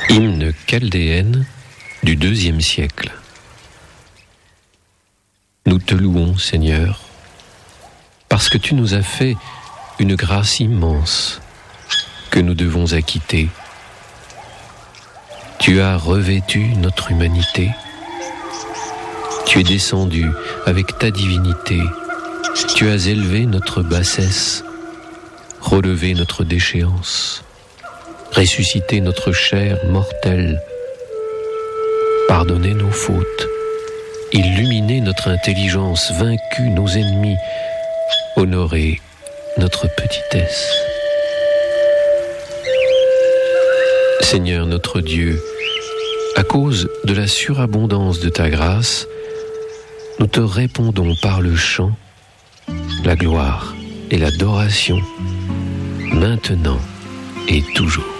Hymne chaldéenne du IIe siècle. Nous te louons, Seigneur, parce que tu nous as fait une grâce immense que nous devons acquitter. Tu as revêtu notre humanité. Tu es descendu avec ta divinité. Tu as élevé notre bassesse, relevé notre déchéance, ressuscité notre chair mortelle, pardonné nos fautes, illuminé notre intelligence, vaincu nos ennemis, honoré notre petitesse. Seigneur notre Dieu, à cause de la surabondance de ta grâce, nous te répondons par le chant, la gloire et l'adoration, maintenant et toujours.